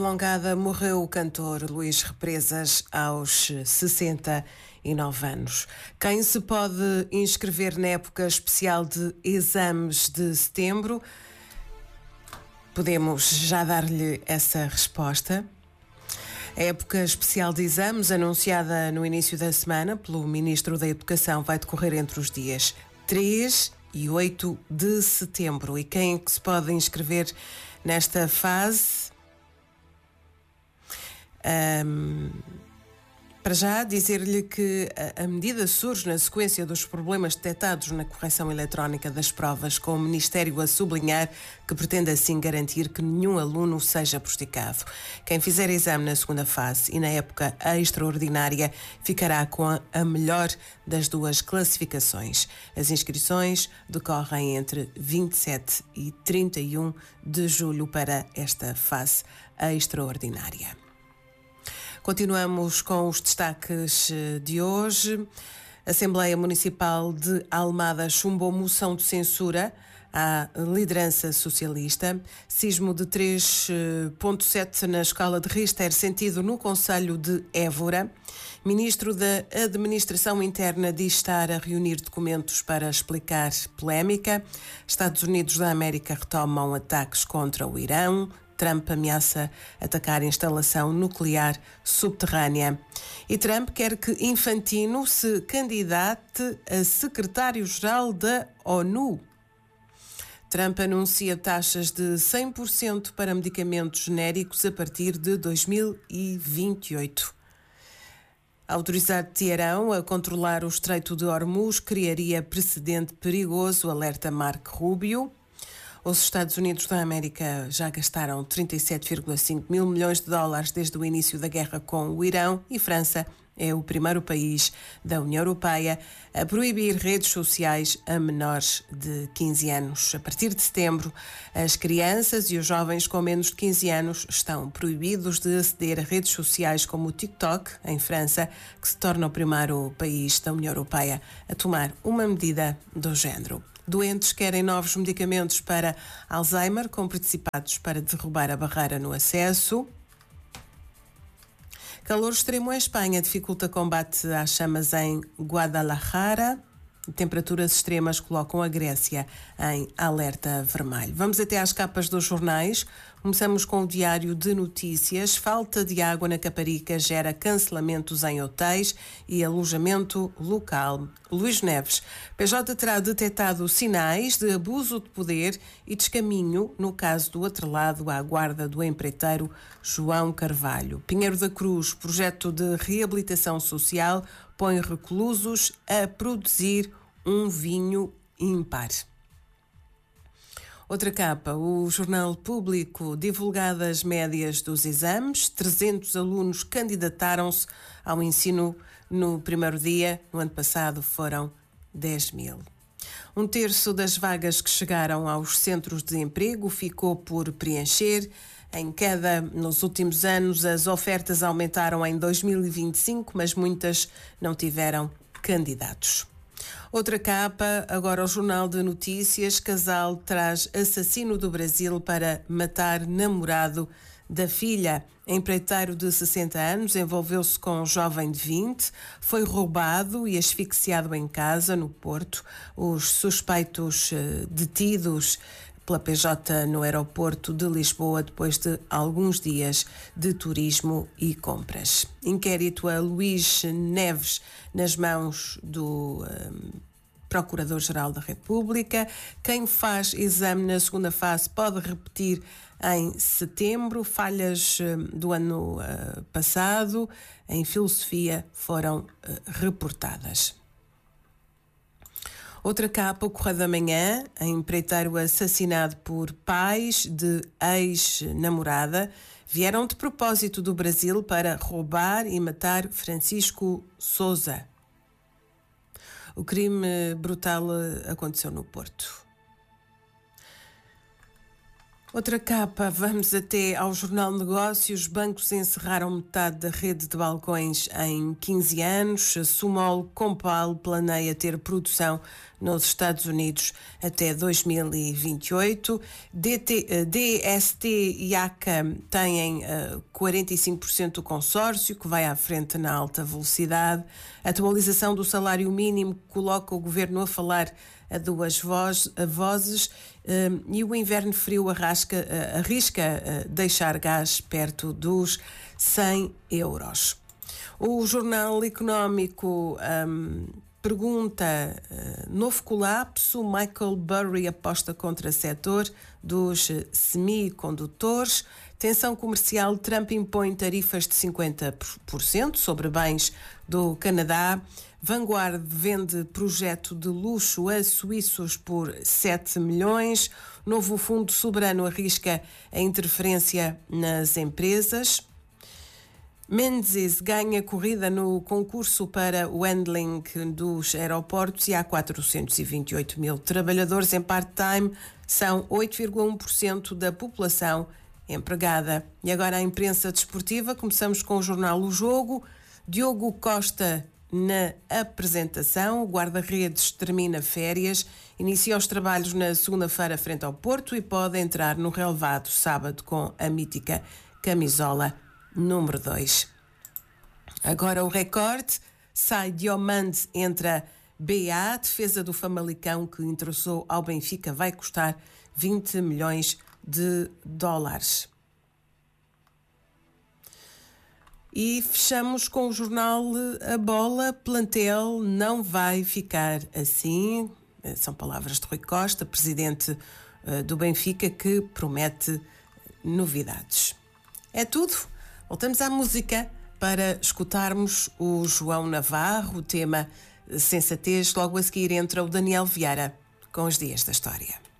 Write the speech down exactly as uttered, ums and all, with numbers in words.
Prolongada, morreu o cantor Luís Represas aos sessenta e nove anos. Quem se pode inscrever na época especial de exames de setembro? Podemos já dar-lhe essa resposta. A época especial de exames, anunciada no início da semana pelo Ministro da Educação, vai decorrer entre os dias três e oito de setembro. E quem é que se pode inscrever nesta fase? Um, para já dizer-lhe que a, a medida surge na sequência dos problemas detectados na correção eletrónica das provas, com o Ministério a sublinhar que pretende assim garantir que nenhum aluno seja prejudicado. Quem fizer exame na segunda fase e na época extraordinária ficará com a, a melhor das duas classificações. As inscrições decorrem entre vinte e sete e trinta e um de julho para esta fase extraordinária. Continuamos com os destaques de hoje. A Assembleia Municipal de Almada chumbou moção de censura à liderança socialista. Sismo de três vírgula sete na escala de Richter sentido no concelho de Évora. Ministro da Administração Interna diz estar a reunir documentos para explicar polémica. Estados Unidos da América retomam ataques contra o Irão. Trump ameaça atacar a instalação nuclear subterrânea. E Trump quer que Infantino se candidate a secretário-geral da ONU. Trump anuncia taxas de cem por cento para medicamentos genéricos a partir de dois mil e vinte e oito. Autorizar Teherão a controlar o Estreito de Hormuz criaria precedente perigoso, alerta Marco Rubio. Os Estados Unidos da América já gastaram trinta e sete vírgula cinco mil milhões de dólares desde o início da guerra com o Irão e França é o primeiro país da União Europeia a proibir redes sociais a menores de quinze anos. A partir de setembro, as crianças e os jovens com menos de quinze anos estão proibidos de aceder a redes sociais como o TikTok, em França, que se torna o primeiro país da União Europeia a tomar uma medida do género. Doentes querem novos medicamentos para Alzheimer, com participados para derrubar a barreira no acesso. Calor extremo em Espanha dificulta combate às chamas em Guadalajara. Temperaturas extremas colocam a Grécia em alerta vermelho. Vamos até às capas dos jornais. Começamos com o Diário de Notícias. Falta de água na Caparica gera cancelamentos em hotéis e alojamento local. Luís Neves. P J terá detectado sinais de abuso de poder e descaminho no caso do atrelado à guarda do empreiteiro João Carvalho. Pinheiro da Cruz. Projeto de reabilitação social põe reclusos a produzir um vinho ímpar. Outra capa, o Jornal Público, divulgadas médias dos exames, trezentos alunos candidataram-se ao ensino no primeiro dia, no ano passado foram dez mil. Um terço das vagas que chegaram aos centros de emprego ficou por preencher. Em queda nos últimos anos, as ofertas aumentaram em dois mil e vinte e cinco, mas muitas não tiveram candidatos. Outra capa, agora o Jornal de Notícias. Casal traz assassino do Brasil para matar namorado da filha. Empreiteiro de sessenta anos envolveu-se com um jovem de vinte, foi roubado e asfixiado em casa, no Porto. Os suspeitos detidos pela P J no aeroporto de Lisboa depois de alguns dias de turismo e compras. Inquérito a Luís Neves nas mãos do um, Procurador-Geral da República. Quem faz exame na segunda fase pode repetir em setembro. Falhas um, do ano uh, passado em filosofia foram uh, reportadas. Outra capa, o Correio da Manhã, empreiteiro assassinado por pais de ex-namorada, vieram de propósito do Brasil para roubar e matar Francisco Sousa. O crime brutal aconteceu no Porto. Outra capa, vamos até ao Jornal Negócios. Bancos encerraram metade da rede de balcões em quinze anos. A Sumol Compal planeia ter produção nos Estados Unidos até dois mil e vinte e oito. D T, D S T e A C A têm uh, quarenta e cinco por cento do consórcio, que vai à frente na alta velocidade. A atualização do salário mínimo coloca o governo a falar a duas voz, a vozes um, e o inverno frio arrasca, uh, arrisca uh, deixar gás perto dos cem euros. O Jornal Económico um, pergunta, uh, novo colapso, Michael Burry aposta contra setor dos semicondutores. Tensão comercial, Trump impõe tarifas de cinquenta por cento sobre bens do Canadá. Vanguard vende projeto de luxo a suíços por sete milhões. Novo fundo soberano arrisca a interferência nas empresas. Menzies ganha corrida no concurso para o handling dos aeroportos e há quatrocentos e vinte e oito mil trabalhadores em part-time. São oito vírgula um por cento da população empregada. E agora a imprensa desportiva. Começamos com o jornal O Jogo. Diogo Costa na apresentação. O guarda-redes termina férias, inicia os trabalhos na segunda-feira frente ao Porto e pode entrar no relevado sábado com a mítica camisola número dois. Agora o recorde. Sai Diomande, entra B A. Defesa do Famalicão, que interessou ao Benfica, vai custar vinte milhões de dólares. E fechamos com o jornal A Bola. Plantel não vai ficar assim. São palavras de Rui Costa, presidente do Benfica, que promete novidades. É tudo. Voltamos à música para escutarmos o João Navarro, o tema Sensatez. Logo a seguir entra o Daniel Vieira com os Dias da História.